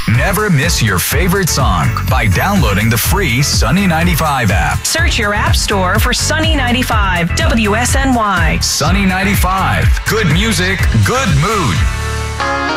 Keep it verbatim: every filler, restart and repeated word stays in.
Never miss your favorite song by downloading the free Sunny ninety-five app. Search your app store for Sunny ninety-five, W S N Y. Sunny ninety-five. Good music, good mood.